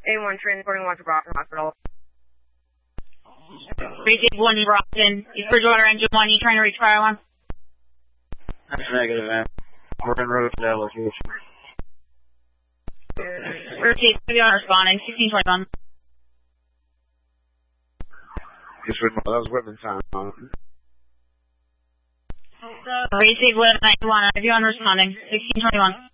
A1 transporting 1 to Brockton Hospital. Basic 1 in Brockton. Is Bridgewater engine 1, you trying to reach fire alarm? That's negative, man. We're en route to that location. Repeat, on responding, 1621. Just that was weapon time. Basic 191, if you're on responding, 1621.